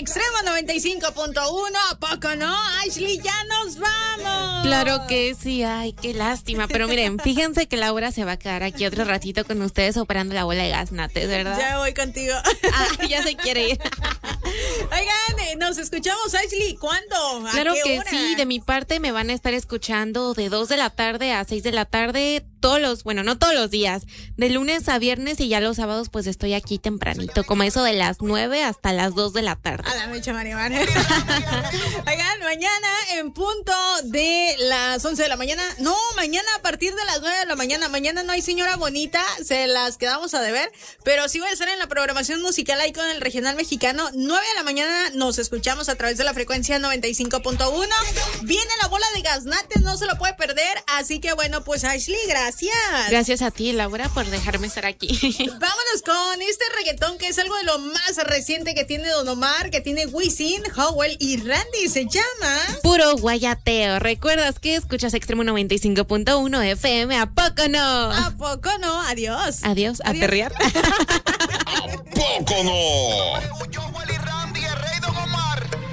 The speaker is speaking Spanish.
Extremo 95.1, ¿a poco no? Ashley, ya nos vamos. Claro que sí, ay, qué lástima. Pero miren, fíjense que Laura se va a quedar aquí otro ratito con ustedes operando la bola de gaznates, ¿verdad? Ya voy contigo. Ah, ya se quiere ir. Oigan, nos escuchamos, Ashley, ¿cuándo? ¿A Claro qué que hora? sí, de mi parte me van a estar escuchando de 2 de la tarde a 6 de la tarde, todos los, bueno, no todos los días, de lunes a viernes, y ya los sábados pues estoy aquí tempranito, como eso de las 9 hasta las 2 de la tarde. A la mecha, Maribán. Oigan, mañana en punto de las 11 de la mañana, no, mañana a partir de las 9 de la mañana, mañana no hay señora bonita, se las quedamos a deber, pero sí voy a estar en la programación musical ahí con el regional mexicano, 9 de la mañana nos escuchamos a través de la frecuencia 95.1, viene la bola de gaznates, no se lo puede perder, así que bueno, pues Ashley, gracias. Gracias a ti, Laura, por dejarme estar aquí. Vámonos con este reggaetón que es algo de lo más reciente que tiene Don Omar, que tiene Wisin, Howell y Randy, se llama Puro guayateo. ¿Recuerdas que escuchas Extremo 95.1 FM? ¿A poco no? ¿A poco no? Adiós. Adiós, a perrear. ¿A poco no?